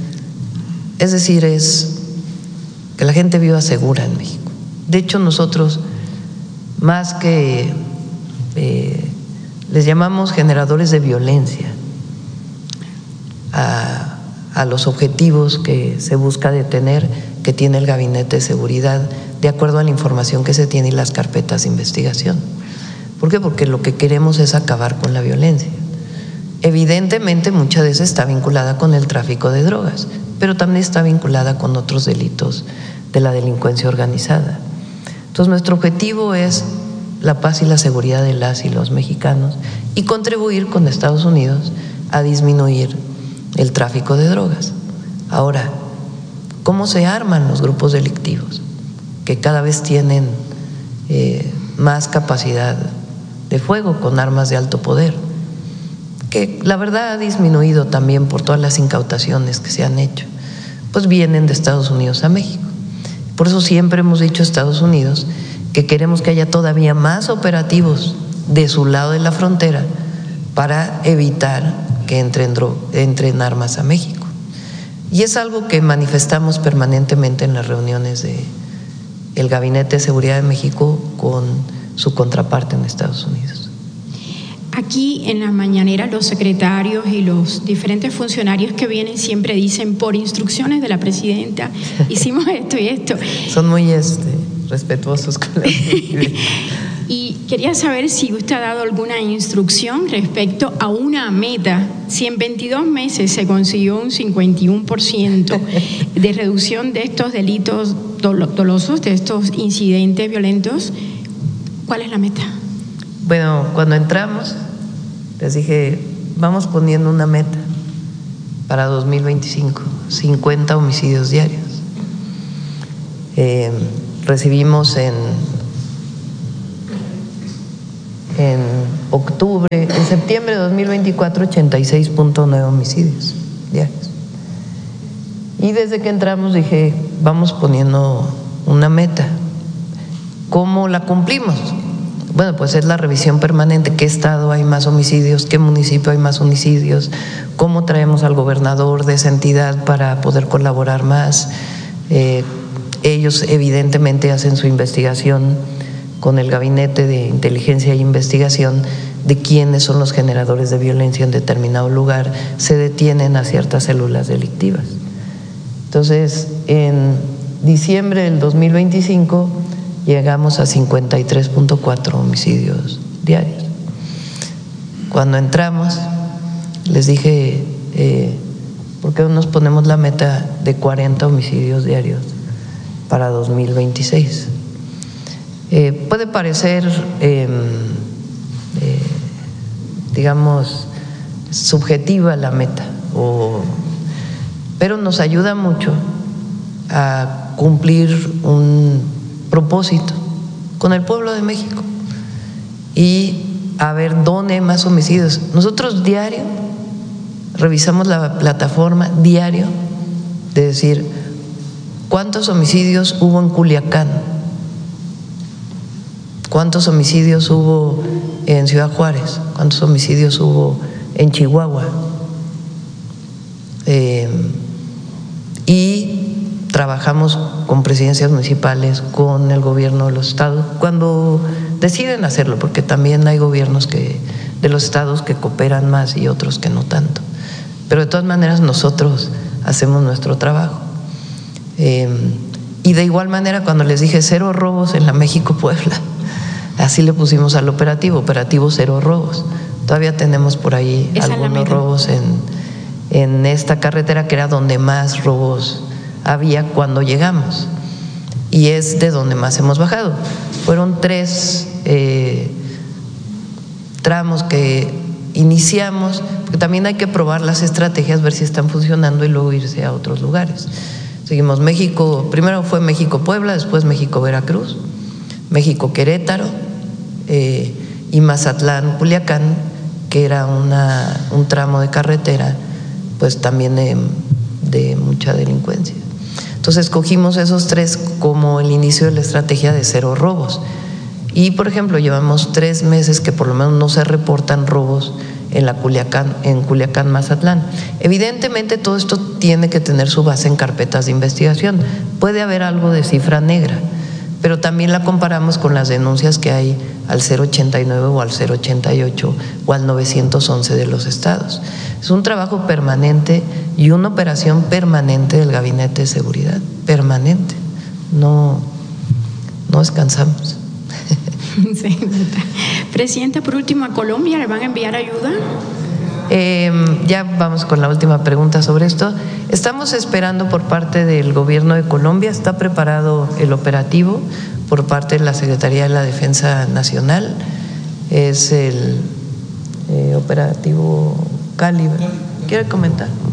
Es decir, es que la gente viva segura en México. De hecho, nosotros, más que eh, les llamamos generadores de violencia a, a los objetivos que se busca detener, que tiene el Gabinete de Seguridad, de acuerdo a la información que se tiene y las carpetas de investigación. ¿Por qué? Porque lo que queremos es acabar con la violencia. Evidentemente, muchas veces está vinculada con el tráfico de drogas, pero también está vinculada con otros delitos de la delincuencia organizada. Entonces, nuestro objetivo es la paz y la seguridad de las y los mexicanos y contribuir con Estados Unidos a disminuir el tráfico de drogas. Ahora, ¿cómo se arman los grupos delictivos? Que cada vez tienen eh, más capacidad de fuego con armas de alto poder, que la verdad ha disminuido también por todas las incautaciones que se han hecho, pues vienen de Estados Unidos a México. Por eso siempre hemos dicho a Estados Unidos que queremos que haya todavía más operativos de su lado de la frontera para evitar que entren, entren armas a México. Y es algo que manifestamos permanentemente en las reuniones del Gabinete de Seguridad de México con su contraparte en Estados Unidos. Aquí en la mañanera los secretarios y los diferentes funcionarios que vienen siempre dicen, por instrucciones de la presidenta hicimos esto y esto. Son muy este, respetuosos con la Y quería saber si usted ha dado alguna instrucción respecto a una meta. Si en veintidós meses se consiguió un cincuenta y uno por ciento de reducción de estos delitos dolosos, de estos incidentes violentos, ¿Cuál es la meta? Bueno, cuando entramos, les dije, vamos poniendo una meta para dos mil veinticinco, cincuenta homicidios diarios. Eh, recibimos en, en octubre, en septiembre de dos mil veinticuatro, ochenta y seis punto nueve homicidios diarios. Y desde que entramos dije, vamos poniendo una meta. ¿Cómo la cumplimos? Bueno, pues es la revisión permanente, qué estado hay más homicidios, qué municipio hay más homicidios, cómo traemos al gobernador de esa entidad para poder colaborar más. Eh, ellos evidentemente hacen su investigación con el Gabinete de Inteligencia e Investigación de quiénes son los generadores de violencia en determinado lugar, se detienen a ciertas células delictivas. Entonces, en diciembre del dos mil veinticinco llegamos a cincuenta y tres punto cuatro homicidios diarios. Cuando entramos, les dije, eh, ¿por qué no nos ponemos la meta de cuarenta homicidios diarios para dos mil veintiséis? Eh, puede parecer, eh, eh, digamos, subjetiva la meta, o, pero nos ayuda mucho a cumplir un propósito con el pueblo de México y a ver dónde hay más homicidios. Nosotros diario revisamos la plataforma diario de decir cuántos homicidios hubo en Culiacán, cuántos homicidios hubo en Ciudad Juárez, cuántos homicidios hubo en Chihuahua, eh, y trabajamos con presidencias municipales, con el gobierno de los estados, cuando deciden hacerlo, porque también hay gobiernos que, de los estados que cooperan más y otros que no tanto. Pero de todas maneras nosotros hacemos nuestro trabajo. Eh, y de igual manera cuando les dije cero robos en la México-Puebla, así le pusimos al operativo, operativo cero robos. Todavía tenemos por ahí algunos robos en, en esta carretera que era donde más robos había cuando llegamos y es de donde más hemos bajado. Fueron tres eh, tramos que iniciamos, porque también hay que probar las estrategias, ver si están funcionando y luego irse a otros lugares. Seguimos México, primero fue México-Puebla, después México-Veracruz, México-Querétaro eh, y Mazatlán-Culiacán, que era una, un tramo de carretera pues también de, de mucha delincuencia. Entonces escogimos esos tres como el inicio de la estrategia de cero robos. Y por ejemplo llevamos tres meses que por lo menos no se reportan robos en la Culiacán, en Culiacán, Mazatlán. Evidentemente todo esto tiene que tener su base en carpetas de investigación. Puede haber algo de cifra negra, pero también la comparamos con las denuncias que hay al cero ochenta y nueve o al cero ochenta y ocho o al novecientos once de los estados. Es un trabajo permanente y una operación permanente del Gabinete de Seguridad, permanente, no, no descansamos. Sí. Presidenta, por último, ¿a Colombia le van a enviar ayuda? Eh, ya vamos con la última pregunta sobre esto. Estamos esperando por parte del gobierno de Colombia, está preparado el operativo por parte de la Secretaría de la Defensa Nacional, es el eh, operativo Calibre. ¿Quiere comentar?